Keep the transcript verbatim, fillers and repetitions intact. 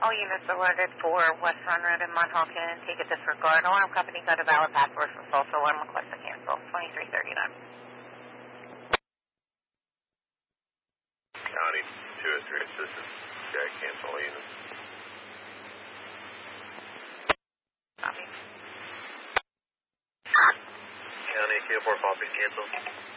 All units alerted for West Run Road in Montalkin. Take a disregard. Alarm company got a valid password from false alarm. Request to cancel. twenty-three thirty-nine. County two oh three assistance. Okay, cancel all units. Copy. County two oh four copy, cancel.